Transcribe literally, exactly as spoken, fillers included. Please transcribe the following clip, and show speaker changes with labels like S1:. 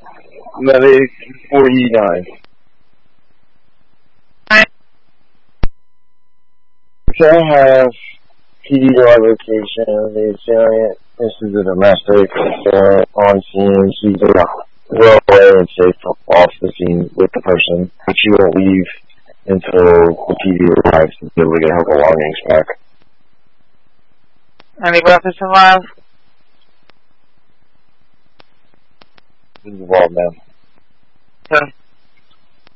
S1: Medic forty-nine. Okay, I have P D to our location of the salient. This is a domestic assailant on scene. She's well away and safe off the scene with the person, but she won't leave until the P D arrives to be able to get her belongings back.
S2: Any weapons alive?
S1: This is a wild man.
S2: Okay.